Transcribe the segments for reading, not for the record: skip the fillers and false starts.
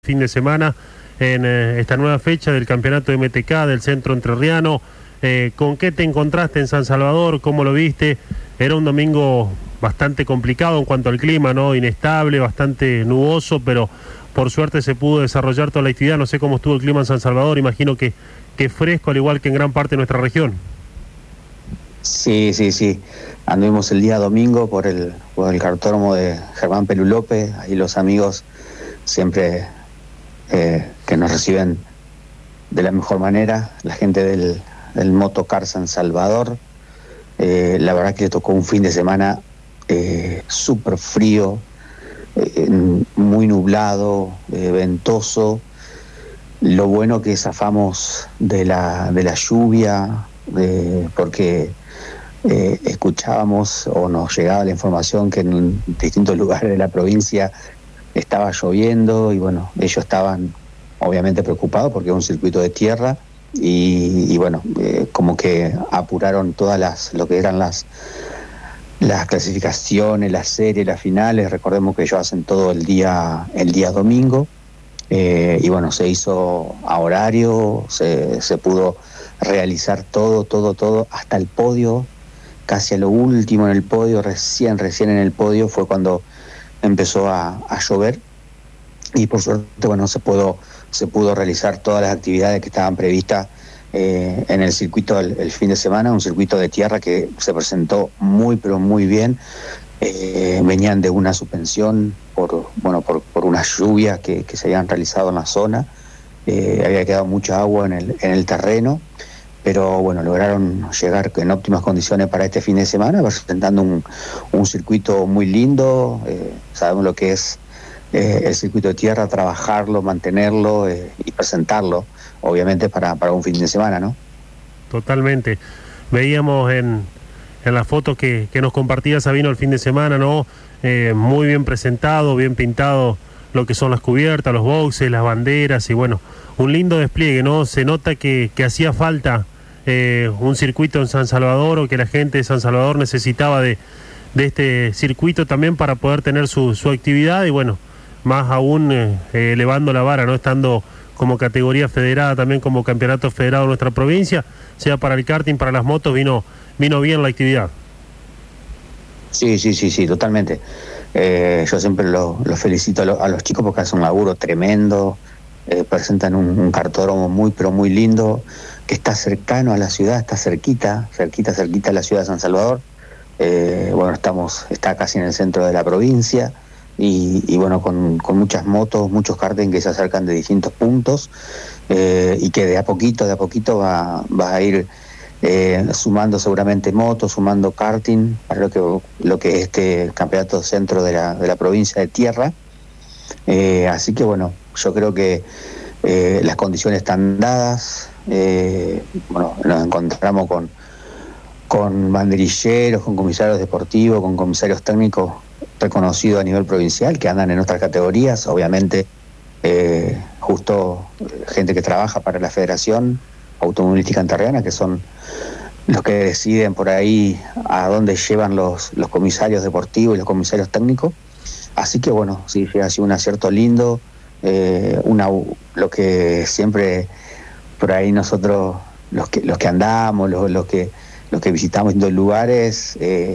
fin de semana en esta nueva fecha del campeonato de MTK del Centro Entrerriano. ¿Con qué te encontraste en San Salvador? ¿Cómo lo viste? Era un domingo bastante complicado en cuanto al clima, ¿no? Inestable, bastante nuboso, pero por suerte se pudo desarrollar toda la actividad. No sé cómo estuvo el clima en San Salvador, imagino que fresco, al igual que en gran parte de nuestra región. Sí. Anduvimos el día domingo por el cartódromo de Germán Pelú López. Ahí los amigos siempre que nos reciben de la mejor manera, la gente del Motocar San Salvador. La verdad que le tocó un fin de semana súper frío, muy nublado, ventoso. Lo bueno que zafamos de la lluvia, porque escuchábamos o nos llegaba la información que en distintos lugares de la provincia estaba lloviendo y bueno, ellos estaban obviamente preocupados porque es un circuito de tierra y bueno, como que apuraron todas lo que eran las clasificaciones, las series, las finales. Recordemos que ellos hacen todo el día domingo, y bueno, se hizo a horario, se pudo realizar todo hasta el podio, casi a lo último en el podio, recién en el podio fue cuando empezó a llover y por suerte bueno se pudo realizar todas las actividades que estaban previstas en el circuito el fin de semana, un circuito de tierra que se presentó muy pero muy bien. Venían de una suspensión por unas lluvias que se habían realizado en la zona. Había quedado mucha agua en el terreno, pero bueno, lograron llegar en óptimas condiciones para este fin de semana, presentando un circuito muy lindo. Sabemos lo que es el circuito de tierra, trabajarlo, mantenerlo y presentarlo, obviamente para un fin de semana, ¿no? Totalmente. Veíamos en la foto que nos compartía Sabino el fin de semana, ¿no? Muy bien presentado, bien pintado lo que son las cubiertas, los boxes, las banderas y bueno, un lindo despliegue, ¿no? Se nota que hacía falta un circuito en San Salvador, o que la gente de San Salvador necesitaba de este circuito también para poder tener su actividad y bueno, más aún elevando la vara, ¿no? Estando como categoría federada, también como campeonato federado en nuestra provincia, sea para el karting, para las motos, vino bien la actividad. Sí, totalmente. Yo siempre los felicito a los chicos porque hacen un laburo tremendo, presentan un cartódromo muy pero muy lindo, que está cercano a la ciudad, está cerquita a la ciudad de San Salvador. Bueno, está casi en el centro de la provincia y bueno, con muchas motos, muchos karting que se acercan de distintos puntos, y que de a poquito va a ir sumando seguramente motos, sumando karting para lo que es este campeonato centro de la provincia de tierra. Así que bueno, yo creo que las condiciones están dadas. Bueno, nos encontramos con banderilleros, con comisarios deportivos, con comisarios técnicos reconocidos a nivel provincial que andan en otras categorías, obviamente justo gente que trabaja para la Federación Automovilística Entrerriana, que son los que deciden por ahí a dónde llevan los comisarios deportivos y los comisarios técnicos. Así que bueno, sí, ha sido un acierto lindo, lo que siempre por ahí nosotros, los que andamos, los que visitamos distintos lugares,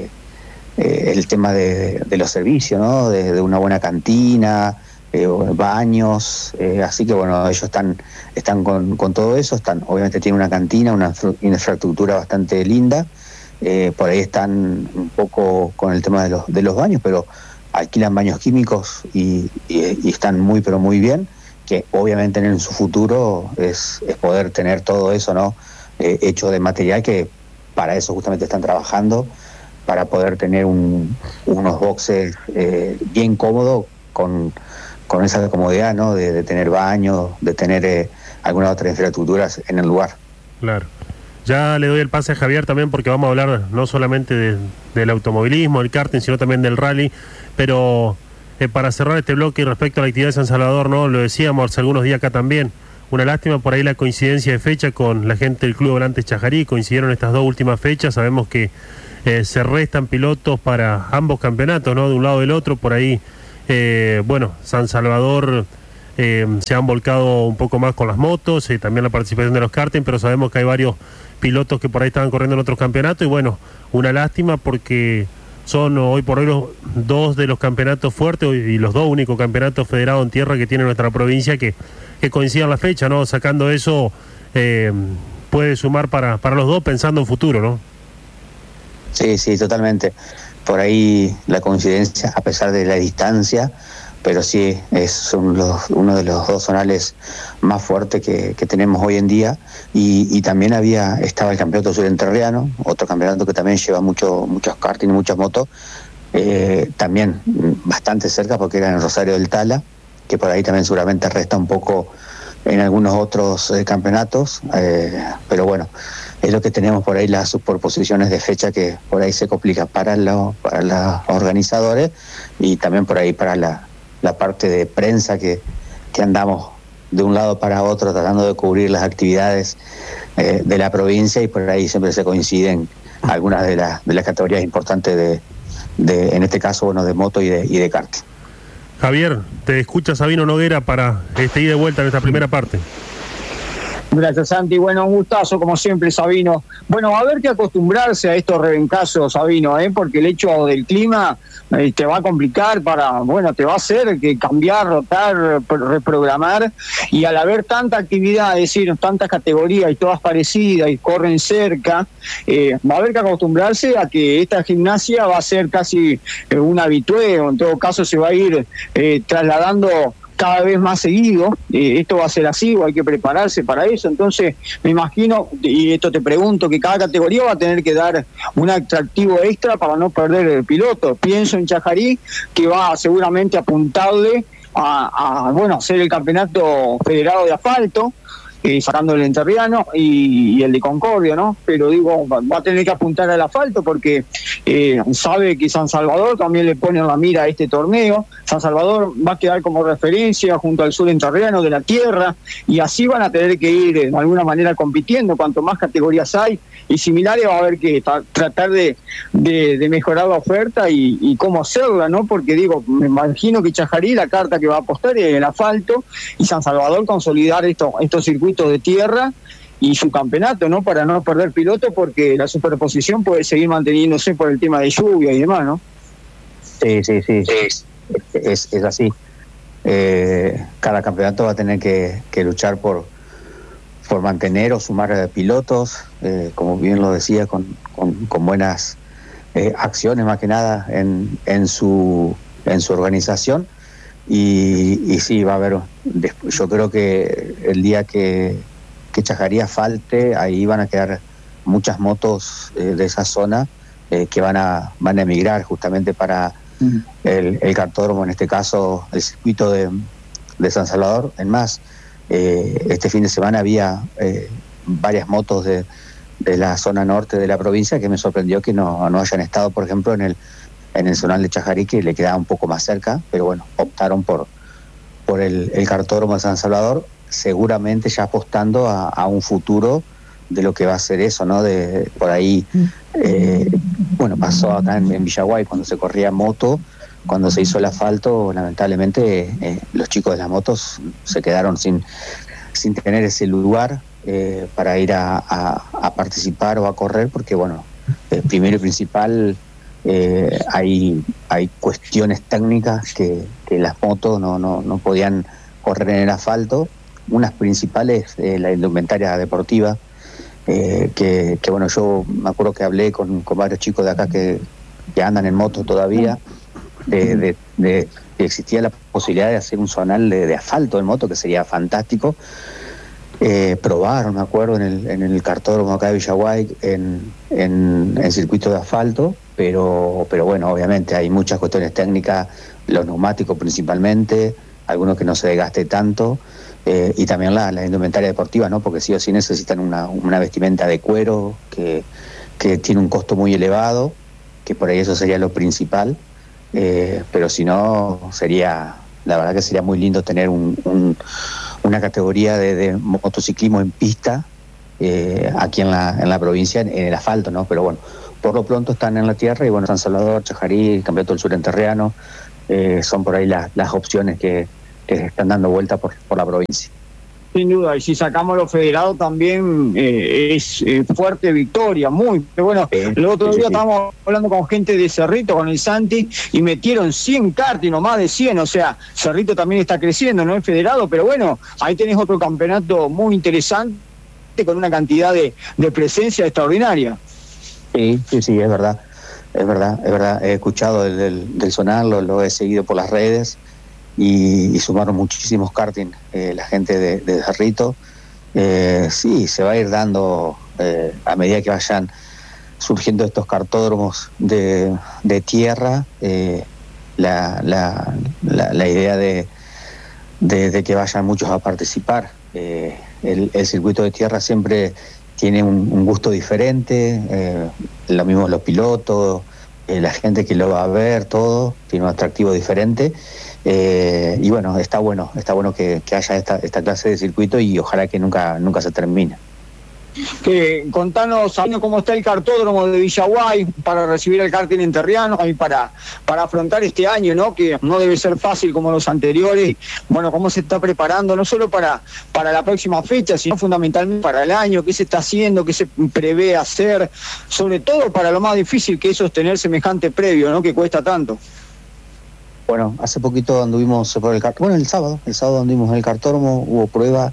el tema de los servicios, ¿no? De una buena cantina, baños, así que bueno, ellos están con todo eso, obviamente tienen una cantina, una infraestructura bastante linda. Por ahí están un poco con el tema de los baños, pero alquilan baños químicos y están muy pero muy bien, que obviamente en su futuro es poder tener todo eso, ¿no? Hecho de material, que para eso justamente están trabajando, para poder tener unos boxes bien cómodos, con esa comodidad, ¿no? De tener baños, de tener algunas otras infraestructuras en el lugar. Claro. Ya le doy el pase a Javier también, porque vamos a hablar no solamente del automovilismo, del karting, sino también del rally, pero para cerrar este bloque respecto a la actividad de San Salvador, ¿no? Lo decíamos hace algunos días acá también, una lástima por ahí la coincidencia de fecha con la gente del Club Volantes Chajarí. Coincidieron estas dos últimas fechas, sabemos que se restan pilotos para ambos campeonatos, ¿no? De un lado del otro, por ahí, bueno, San Salvador se han volcado un poco más con las motos, también la participación de los karting, pero sabemos que hay varios pilotos que por ahí estaban corriendo en otros campeonatos y bueno, una lástima porque son hoy por hoy dos de los campeonatos fuertes y los dos únicos campeonatos federados en tierra que tiene nuestra provincia que coincidan la fecha, ¿no? Sacando eso puede sumar para los dos pensando en futuro, ¿no? Sí, sí, totalmente. Por ahí la coincidencia, a pesar de la distancia, pero sí es uno de los dos zonales más fuertes que tenemos hoy en día. Y también estaba el campeonato surenterriano, otro campeonato que también lleva muchos karting y muchas motos, también bastante cerca porque era en Rosario del Tala, que por ahí también seguramente resta un poco en algunos otros campeonatos, pero bueno, es lo que tenemos por ahí, las superposiciones de fecha que por ahí se complica para los organizadores y también por ahí para la parte de prensa que andamos de un lado para otro tratando de cubrir las actividades de la provincia, y por ahí siempre se coinciden algunas de las categorías importantes de en este caso, bueno, de moto y de kart. Javier, te escucha Sabino Noguera para ida y de vuelta en esta primera parte. Gracias, Santi. Bueno, un gustazo, como siempre, Sabino. Bueno, va a haber que acostumbrarse a estos rebencazos, Sabino, porque el hecho del clima te va a complicar te va a hacer que cambiar, rotar, reprogramar, y al haber tanta actividad, es decir, tantas categorías y todas parecidas y corren cerca, va a haber que acostumbrarse a que esta gimnasia va a ser casi un habitué, o en todo caso se va a ir trasladando cada vez más seguido. Esto va a ser así, o hay que prepararse para eso. Entonces me imagino, y esto te pregunto, que cada categoría va a tener que dar un atractivo extra para no perder el piloto. Pienso en Chajarí, que va seguramente a apuntarle a hacer el campeonato federado de asfalto, sacando el enterriano y el de Concordia, ¿no? Pero digo, va a tener que apuntar al asfalto porque sabe que San Salvador también le pone en la mira a este torneo. San Salvador va a quedar como referencia junto al sur enterriano de la tierra, y así van a tener que ir de alguna manera compitiendo. Cuanto más categorías hay y similares, va a haber que tratar de mejorar la oferta y cómo hacerla, ¿no? Porque digo, me imagino que Chajarí, la carta que va a apostar es el asfalto, y San Salvador consolidar estos circuitos de tierra y su campeonato, ¿no? Para no perder piloto, porque la superposición puede seguir manteniéndose por el tema de lluvia y demás, ¿no? Sí. Es así. Cada campeonato va a tener que luchar por mantener o sumar pilotos, como bien lo decía, con buenas acciones más que nada en su organización. Y sí, va a haber, yo creo que el día que Chajarí falte, ahí van a quedar muchas motos de esa zona que van a emigrar justamente para el cartódromo, en este caso el circuito de San Salvador. En más, este fin de semana había varias motos de la zona norte de la provincia que me sorprendió que no hayan estado, por ejemplo, en el zonal de Chajarí, que le quedaba un poco más cerca, pero bueno, optaron por el cartódromo de San Salvador, seguramente ya apostando a un futuro de lo que va a ser eso, ¿no? De por ahí, pasó acá en Villaguay cuando se corría moto, cuando se hizo el asfalto, lamentablemente los chicos de las motos se quedaron sin tener ese lugar para ir a participar o a correr, porque bueno, primero y principal, hay cuestiones técnicas que las motos no podían correr en el asfalto. Unas principales, la indumentaria deportiva, que bueno, yo me acuerdo que hablé con varios chicos de acá que andan en moto todavía, de existía la posibilidad de hacer un zonal de asfalto en moto, que sería fantástico. Probaron, me acuerdo, en el cartódromo acá de Villaguay, en circuito de asfalto, pero bueno, obviamente hay muchas cuestiones técnicas, los neumáticos principalmente, algunos que no se desgaste tanto, y también la indumentaria deportiva, ¿no? Porque sí o sí necesitan una vestimenta de cuero que tiene un costo muy elevado, que por ahí eso sería lo principal, pero si no, la verdad que sería muy lindo tener una categoría de motociclismo en pista aquí en la provincia, en el asfalto, ¿no? Pero bueno, por lo pronto están en la tierra, y bueno, San Salvador, Chajarí, el Campeonato del Sur Enterriano, son por ahí las opciones que están dando vuelta por la provincia. Sin duda, y si sacamos los federados también es fuerte victoria, pero bueno, el otro día estábamos hablando con gente de Cerrito, con el Santi, y metieron 100 karting o más de 100, o sea, Cerrito también está creciendo, no es federado, pero bueno, ahí tenés otro campeonato muy interesante, con una cantidad de presencia extraordinaria. Sí, es verdad, he escuchado del sonar, lo he seguido por las redes, y sumaron muchísimos karting la gente de Cerrito. Sí, se va a ir dando a medida que vayan surgiendo estos kartódromos de tierra, la idea de que vayan muchos a participar. El circuito de tierra siempre tiene un gusto diferente, lo mismo los pilotos, la gente que lo va a ver, todo tiene un atractivo diferente. Y bueno, está bueno que haya esta clase de circuito, y ojalá que nunca se termine. Contanos, Sabino, cómo está el kartódromo de Villaguay para recibir el karting enterriano y para afrontar este año, ¿no? Que no debe ser fácil como los anteriores. Bueno, cómo se está preparando, no solo para la próxima fecha, sino fundamentalmente para el año, qué se está haciendo, qué se prevé hacer, sobre todo para lo más difícil que es sostener semejante previo, ¿no? Que cuesta tanto. Bueno, hace poquito anduvimos por el kartódromo, el sábado anduvimos en el kartódromo, hubo prueba,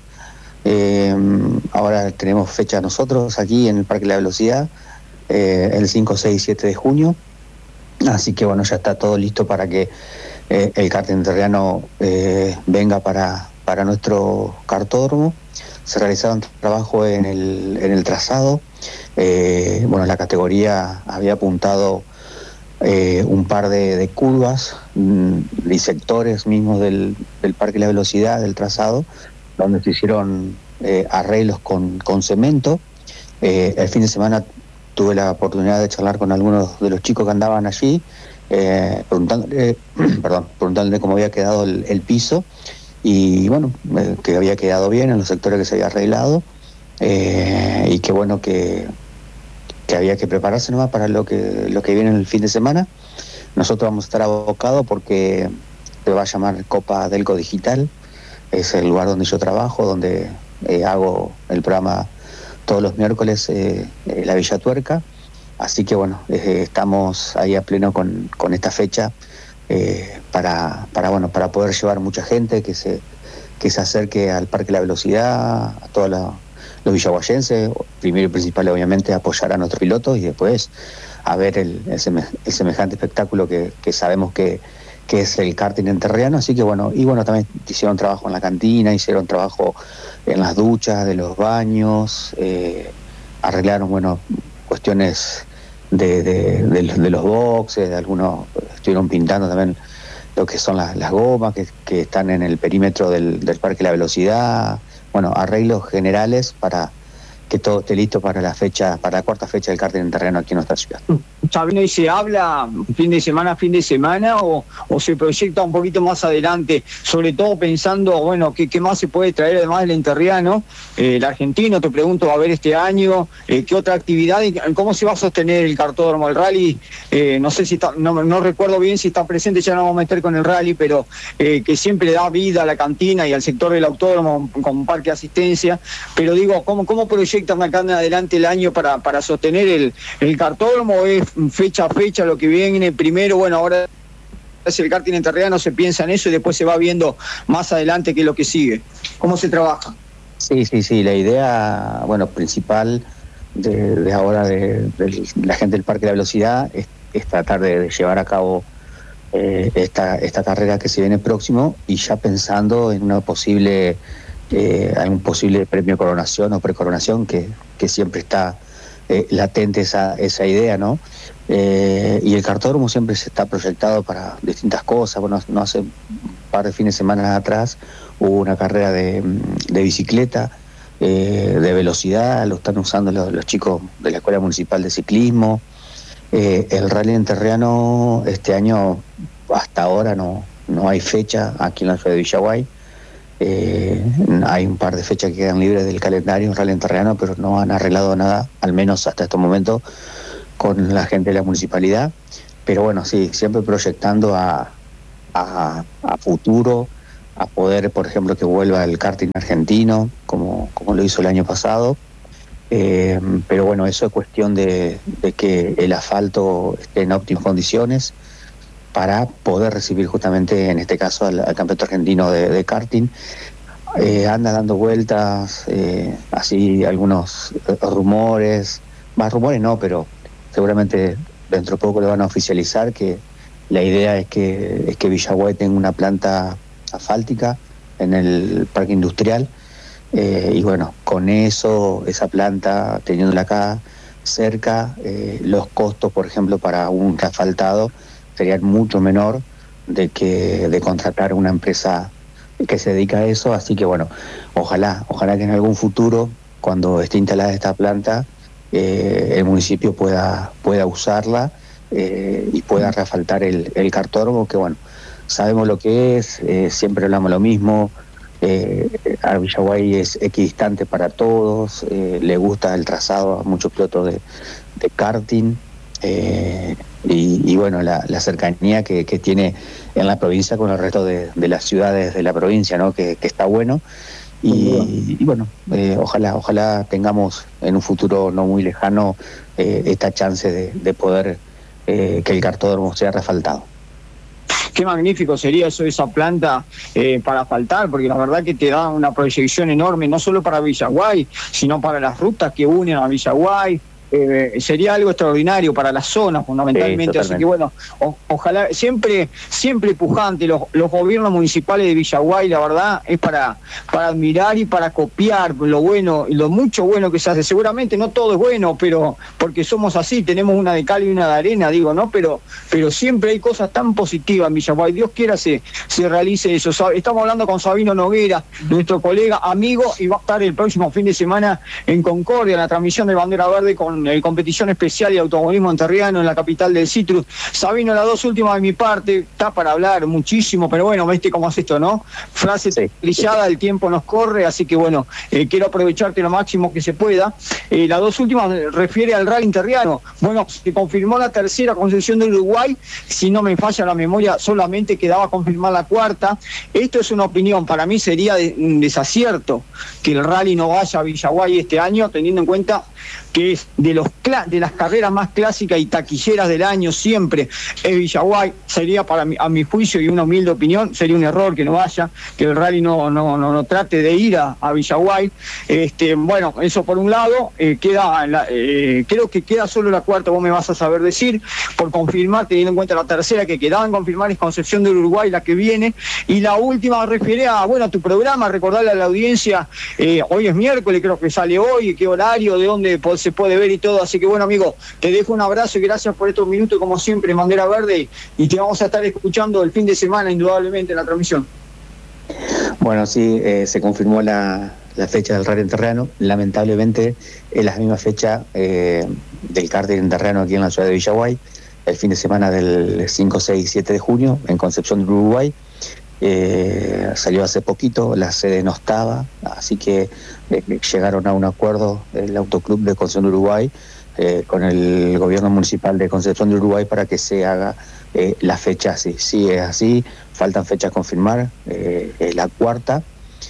ahora tenemos fecha nosotros aquí en el Parque de la Velocidad, el 5, 6 y 7 de junio, así que bueno, ya está todo listo para que el karting enterriano venga para nuestro kartódromo. Se realizaron trabajo en el trazado, bueno, la categoría había apuntado un par de curvas y sectores mismos del Parque de la Velocidad, del trazado, donde se hicieron arreglos con cemento. El fin de semana tuve la oportunidad de charlar con algunos de los chicos que andaban allí, preguntándole cómo había quedado el piso, y bueno, que había quedado bien en los sectores que se había arreglado, y que bueno, que había que prepararse nomás para lo que viene en el fin de semana. Nosotros vamos a estar abocados porque se va a llamar Copa Delco Digital, es el lugar donde yo trabajo, donde hago el programa todos los miércoles, La Villa Tuerca, así que bueno, estamos ahí a pleno con esta fecha, para poder llevar mucha gente que se acerque al Parque de la Velocidad, a todos los villaguayenses, primero y principal obviamente apoyar a nuestros pilotos, y después a ver el semejante espectáculo que sabemos que es el karting enterriano. Así que bueno, y bueno, también hicieron trabajo en la cantina, hicieron trabajo en las duchas de los baños, arreglaron, bueno, cuestiones de los boxes, de algunos estuvieron pintando también lo que son las gomas que están en el perímetro del Parque de la Velocidad. Bueno, arreglos generales para que todo esté listo para la cuarta fecha del karting enterriano aquí en nuestra ciudad. Sabino, ¿y se habla fin de semana o se proyecta un poquito más adelante? Sobre todo pensando, bueno, ¿qué más se puede traer además del enterriano? El argentino, te pregunto, va a haber este año, ¿qué otra actividad y cómo se va a sostener el kartódromo? El rally, no sé si está, no recuerdo bien si está presente, ya no vamos a meter con el rally, pero que siempre le da vida a la cantina y al sector del autódromo con parque de asistencia, pero digo, ¿cómo proyectan acá en adelante el año para sostener el kartódromo? ¿Es fecha a fecha lo que viene primero? Bueno, ahora es el karting enterriano, se piensa en eso y después se va viendo más adelante qué es lo que sigue. ¿Cómo se trabaja? Sí, la idea, bueno, principal de ahora de la gente del Parque de la Velocidad es tratar de llevar a cabo esta carrera que se viene próximo, y ya pensando en una algún posible premio coronación o precoronación, que siempre está latente esa idea, ¿no? Y el kartódromo siempre se está proyectado para distintas cosas. Bueno, no hace un par de fines de semana atrás hubo una carrera de bicicleta, de velocidad, lo están usando los chicos de la Escuela Municipal de Ciclismo. El rally enterriano este año, hasta ahora no hay fecha aquí en la ciudad de Villaguay. Hay un par de fechas que quedan libres del calendario en rally enterriano, pero no han arreglado nada, al menos hasta estos momentos, con la gente de la municipalidad. Pero bueno, sí, siempre proyectando a futuro, a poder, por ejemplo, que vuelva el karting argentino, como lo hizo el año pasado. Pero bueno, eso es cuestión de que el asfalto esté en óptimas condiciones para poder recibir justamente, en este caso, al campeonato argentino de karting. Anda dando vueltas, así algunos rumores, más rumores no, pero seguramente dentro de poco lo van a oficializar, que la idea es que Villaguay tenga una planta asfáltica en el parque industrial. Y bueno, con eso, esa planta, teniéndola acá cerca, los costos, por ejemplo, para un asfaltado serían mucho menor de contratar una empresa que se dedica a eso. Así que bueno, ojalá que en algún futuro, cuando esté instalada esta planta, el municipio pueda usarla y pueda reasfaltar el cartódromo, que bueno, sabemos lo que es, siempre hablamos lo mismo. A Villaguay es equidistante para todos, le gusta el trazado a muchos pilotos de karting, y bueno, la cercanía que tiene en la provincia con el resto de las ciudades de la provincia, ¿no? Que está bueno. Y bueno, ojalá tengamos en un futuro no muy lejano esta chance de poder que el cartódromo sea reasfaltado. Qué magnífico sería eso, esa planta para asfaltar, porque la verdad que te da una proyección enorme, no solo para Villaguay, sino para las rutas que unen a Villaguay. Sería algo extraordinario para la zona, fundamentalmente. Así que bueno, ojalá, siempre pujante, los gobiernos municipales de Villaguay, la verdad, es para admirar y para copiar lo bueno y lo mucho bueno que se hace. Seguramente no todo es bueno, pero porque somos así, tenemos una de cal y una de arena, digo, ¿no? Pero siempre hay cosas tan positivas en Villaguay. Dios quiera se realice eso. Estamos hablando con Sabino Noguera, nuestro colega, amigo, y va a estar el próximo fin de semana en Concordia, en la transmisión de Bandera Verde con competición especial y automovilismo entrerriano en la capital del Citrus. Sabino, las dos últimas de mi parte, está para hablar muchísimo, pero bueno, viste cómo es esto, ¿no? Frase trillada, el tiempo nos corre, así que bueno, quiero aprovecharte lo máximo que se pueda. Las dos últimas refiere al rally entrerriano. Bueno, se confirmó la tercera concesión de Uruguay, si no me falla la memoria, solamente quedaba confirmar la cuarta. Esto es una opinión, para mí sería un desacierto que el rally no vaya a Villaguay este año, teniendo en cuenta que es de las carreras más clásicas y taquilleras del año siempre es Villaguay. Sería a mi juicio y una humilde opinión, sería un error que no vaya, que el rally no trate de ir a Villaguay. Bueno, eso por un lado. Creo que queda solo la cuarta, vos me vas a saber decir, por confirmar, teniendo en cuenta la tercera que quedaba en confirmar, es Concepción del Uruguay, la que viene. Y la última refiere a tu programa, recordarle a la audiencia, hoy es miércoles, creo que sale hoy, qué horario, de dónde se puede ver y todo. Así que bueno, amigo, te dejo un abrazo y gracias por estos minutos, como siempre, en Bandera Verde, y te vamos a estar escuchando el fin de semana, indudablemente, en la transmisión. Bueno, sí, se confirmó la fecha del rally entrerriano. Lamentablemente es la misma fecha del karting entrerriano aquí en la ciudad de Villaguay, el fin de semana del 5, 6 y 7 de junio en Concepción del Uruguay. Salió hace poquito, la sede no estaba, así que llegaron a un acuerdo el Autoclub de Concepción de Uruguay con el gobierno municipal de Concepción de Uruguay para que se haga la fecha así. Sí, es así, faltan fechas a confirmar, la cuarta,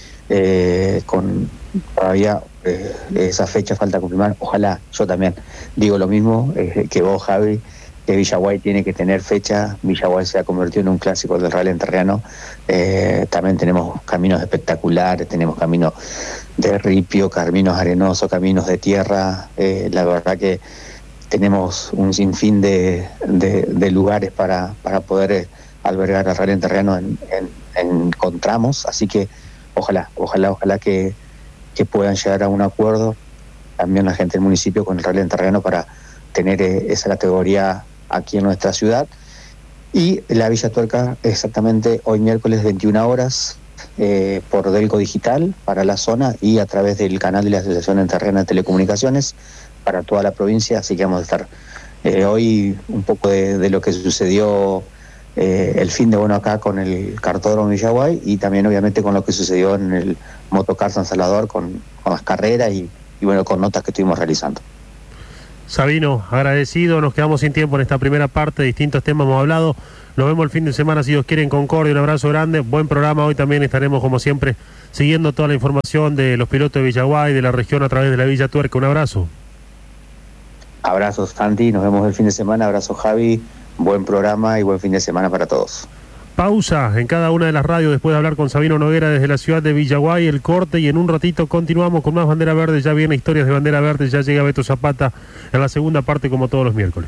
con todavía esa fecha falta confirmar. Ojalá, yo también digo lo mismo que vos, Javi, que Villaguay tiene que tener fecha. Villaguay se ha convertido en un clásico del rally entrerriano. También tenemos caminos espectaculares, tenemos caminos de ripio, caminos arenosos, caminos de tierra. La verdad que tenemos un sinfín de lugares para poder albergar el rally entrerriano en tramos. Así que ojalá que puedan llegar a un acuerdo también la gente del municipio con el rally entrerriano para tener esa categoría aquí en nuestra ciudad. Y la Villa Tuerca exactamente hoy miércoles 21 horas por Delco Digital para la zona y a través del canal de la Asociación Entrerriana de Telecomunicaciones para toda la provincia. Así que vamos a estar hoy un poco de lo que sucedió el fin de acá con el cartódromo Villaguay, y también obviamente con lo que sucedió en el Motocar San Salvador con las carreras y bueno, con notas que estuvimos realizando. Sabino, agradecido, nos quedamos sin tiempo en esta primera parte, distintos temas hemos hablado. Nos vemos el fin de semana, si Dios quiere, en Concordia. Un abrazo grande, buen programa. Hoy también estaremos, como siempre, siguiendo toda la información de los pilotos de Villaguay, de la región, a través de la Villa Tuerca. Un abrazo. Abrazos, Santi, nos vemos el fin de semana. Abrazo, Javi, buen programa y buen fin de semana para todos. Pausa en cada una de las radios después de hablar con Sabino Noguera desde la ciudad de Villaguay, el corte, y en un ratito continuamos con más Bandera Verde. Ya viene Historias de Bandera Verde, ya llega Beto Zapata en la segunda parte, como todos los miércoles.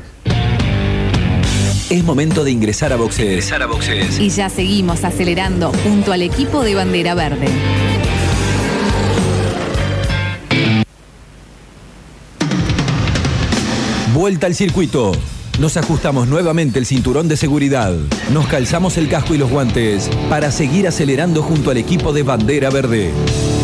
Es momento de ingresar a boxes. Y ya seguimos acelerando junto al equipo de Bandera Verde. Vuelta al circuito. Nos ajustamos nuevamente el cinturón de seguridad. Nos calzamos el casco y los guantes para seguir acelerando junto al equipo de Bandera Verde.